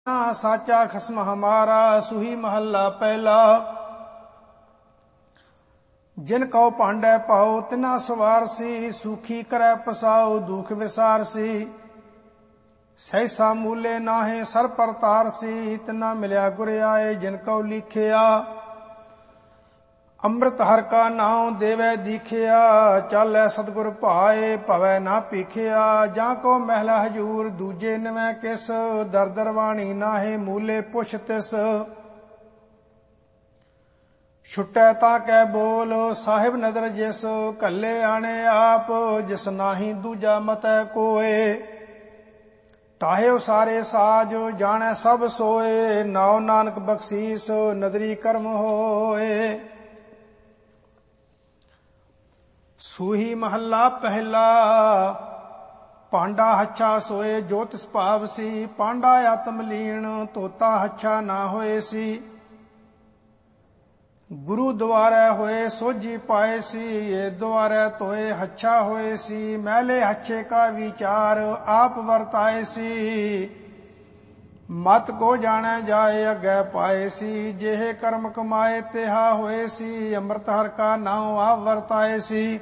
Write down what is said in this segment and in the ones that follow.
साचा खसम हमारा सुही महला पहला। जिन कौ पांडे पाओ तिना सवारसी, सूखी करे पसाओ दुख विसारसी। सहसा मूले नाहे सर पर तारसी, तिना मिल्या गुर आए जिन कौ लिखिया। ਅੰਮ੍ਰਿਤ ਹਰ ਕਾ ਨਾਉ ਦੇਵੈ ਦੀਖਿਆ, ਚਾਲੈ ਸਤਿਗੁਰ ਭਾਏ ਭਵੈ ਨਾ ਪੀਖਿਆ। ਜਾਂ ਕੋ ਮਹਿਲਾ ਹਜੂਰ ਦੂਜੇ ਨਵੈ ਕਿਸ, ਦਰ ਦਰਵਾਣੀ ਨਾਹੇ ਮੂਲੇ ਪੁੱਛ ਤਿਸ। ਛੁਟੈ ਤਾਂ ਕੈ ਬੋਲ ਸਾਹਿਬ ਨਦਰ ਜਿਸ, ਕੱਲੇ ਆਣੇ ਆਪ ਜਿਸ ਨਾਹੀ ਦੂਜਾ ਮਤੈ ਕੋਏ। ਟਾਹਿਓ ਸਾਰੇ ਸਾਜ ਜਾਣੈ ਸਭ ਸੋਏ, ਨਾਉ ਨਾਨਕ ਬਖਸ਼ੀਸ ਨਦਰੀ ਕਰਮ ਹੋਏ। ਸੂਹੀ ਮਹੱਲਾ ਪਹਿਲਾ। ਪਾਂਡਾ ਹੱਛਾ ਸੋਏ ਜੋ ਤਿਸ ਭਾਵ ਸੀ, ਪਾਂਡਾ ਆਤਮ ਲੀਣ ਤੋਤਾ ਹੱਛਾ ਨਾ ਹੋਏ ਸੀ। ਗੁਰੂ ਦੁਆਰੇ ਹੋਏ ਸੋਝੀ ਪਾਏ ਸੀ, ਇਹ ਦੁਆਰੇ ਤੋਏ ਹੱਛਾ ਹੋਏ ਸੀ। ਮਹਿਲੇ ਹੱਛੇ ਕਾ ਵਿਚਾਰ ਆਪ ਵਰਤਾਏ ਸੀ, ਮਤ ਕੋ ਜਾਣੈ ਜਾਏ ਅੱਗੇ ਪਾਏ ਸੀ। ਜਿਹੇ ਕਰਮ ਕਮਾਏ ਤਿਹਾ ਹੋਏ ਸੀ, ਅੰਮ੍ਰਿਤ ਹਰ ਕਾ ਨਾਉ ਆਪ ਵਰਤਾਏ ਸੀ।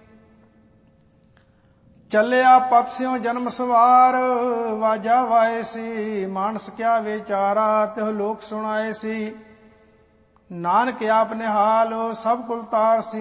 ਚੱਲਿਆ ਪਤ ਸਿਉ ਜਨਮ ਸਵਾਰ ਵਾਜਾ ਵਾਏ ਸੀ, ਮਾਨਸ ਕਿਆ ਵਿਚਾਰਾ ਤਿਹ ਲੋਕ ਸੁਣਾਏ ਸੀ। ਨਾਨਕ ਆਪ ਨਿਹਾਲ ਸਭ ਕੁਲ ਤਾਰ ਸੀ,